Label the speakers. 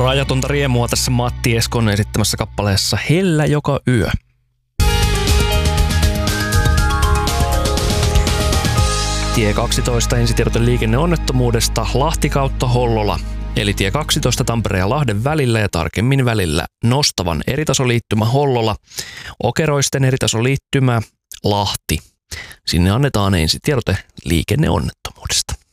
Speaker 1: Rajatonta riemua tässä Matti Eskon esittämässä kappaleessa Hellä joka yö. Tie 12 ensitiedote liikenneonnettomuudesta Lahti kautta Hollola, eli tie 12 Tampereen ja Lahden välillä ja tarkemmin välillä Nostavan eritasoliittymä Hollola, Okeroisten eritasoliittymä Lahti. Sinne annetaan ensitiedote liikenneonnettomuudesta.